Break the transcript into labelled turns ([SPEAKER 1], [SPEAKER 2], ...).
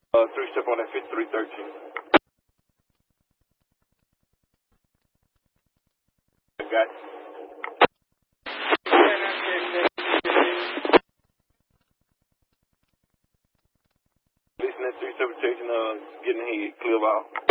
[SPEAKER 1] Step on that 5313. Got it. Listen, that 37 chasing, getting hit, clear out.